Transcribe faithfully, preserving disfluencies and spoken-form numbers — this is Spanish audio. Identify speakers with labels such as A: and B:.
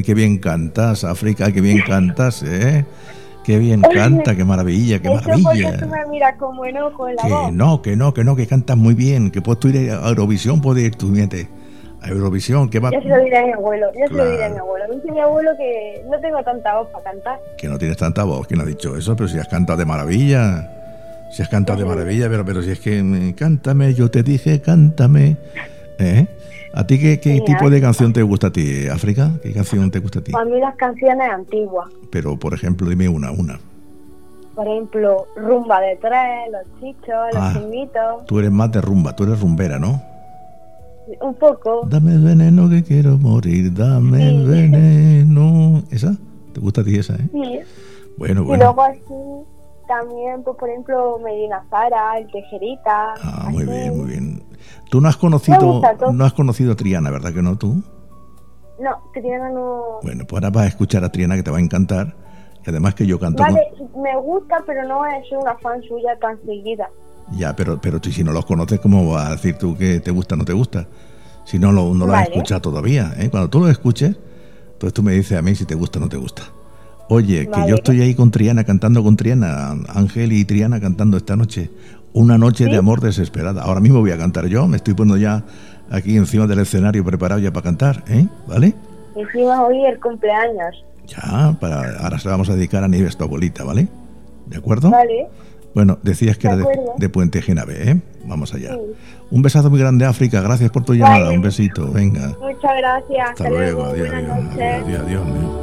A: bien, qué bien cantas, África, qué bien cantas, ¿eh? Qué bien canta, qué maravilla, qué maravilla.
B: Eso porque tú me miras como enojo en la
A: que
B: voz.
A: no, que no, que no, que cantas muy bien, que puedes tú ir a Eurovisión, puedes ir tú, fíjate, a Eurovisión, que va...
B: Ya se lo diré a mi abuelo, ya
A: Claro.
B: se lo diré a mi abuelo. Me dice mi abuelo que no tengo tanta voz para cantar.
A: Que no tienes tanta voz, ¿quién ha dicho eso? Pero si has cantado de maravilla, si has cantado de maravilla, pero, pero si es que mm, cántame, yo te dije, cántame, ¿eh? ¿A ti qué, qué
B: Mira.
A: tipo de canción te gusta a ti, África? ¿Qué canción te gusta a ti?
B: A mí las canciones antiguas.
A: Pero, por ejemplo, dime una, una.
B: Por ejemplo, Rumba de Tres, Los Chichos, Los
A: Ah.
B: Chinitos.
A: Tú eres más de rumba, tú eres rumbera, ¿no?
B: Un poco.
A: Dame el veneno que quiero morir, dame
B: Sí.
A: el veneno. ¿Esa? ¿Te gusta a ti esa, eh?
B: Sí.
A: Bueno,
B: Y
A: bueno.
B: luego así, también, pues por ejemplo, Medina Zara, El Tejerita.
A: Ah, muy
B: así.
A: bien, muy bien. Tú no has
B: Me
A: conocido,
B: gusta todo.
A: no has conocido a Triana, ¿verdad que no tú?
B: No, Triana no...
A: Bueno, pues ahora vas a escuchar a Triana, que te va a encantar. Y además que yo canto
B: Vale, me gusta, pero no es una fan suya tan seguida.
A: con... Ya, pero, pero tú, si no los conoces, ¿cómo vas a decir tú que te gusta o no te gusta? Si no lo, no lo has
B: Vale.
A: escuchado todavía, ¿eh? Cuando tú lo escuches, entonces tú me dices a mí si te gusta o no te gusta. Oye, que
B: Vale.
A: yo estoy ahí con Triana, cantando con Triana, Ángel y Triana cantando esta noche. Una noche
B: ¿Sí?
A: de amor desesperada. Ahora mismo voy a cantar yo, me estoy poniendo ya aquí encima del escenario preparado ya para cantar, ¿eh? ¿Vale?
B: Hicimos hoy el cumpleaños.
A: Ya, para, ahora se la vamos a dedicar a Nieves, tu abuelita, ¿vale? ¿De acuerdo?
B: Vale.
A: Bueno, decías que
B: De
A: era de,
B: acuerdo.
A: de Puente Genave, ¿eh? Vamos allá.
B: Sí.
A: Un besazo muy grande, África. Gracias por tu llamada.
B: Vale.
A: Un besito. Venga.
B: Muchas gracias.
A: Hasta luego. Adiós,
B: Buenas
A: adiós,
B: noches.
A: adiós, adiós, adiós.